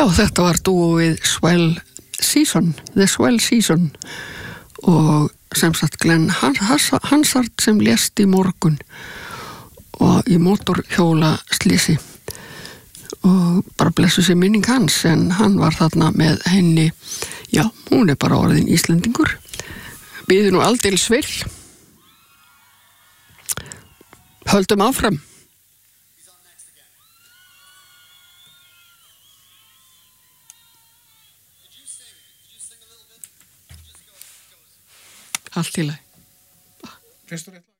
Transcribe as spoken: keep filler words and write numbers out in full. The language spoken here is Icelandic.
Já, þetta var dúóið Swell Season, The Swell Season og sem sagt Glenn Hansard sem lést í morgun og í mótorhjóla slisi og bara blessu sér minning hans en hann var þarna með henni, já, hún er bara orðin Íslendingur, býður nú aldeilis vel, höldum áfram. Allt í lagi.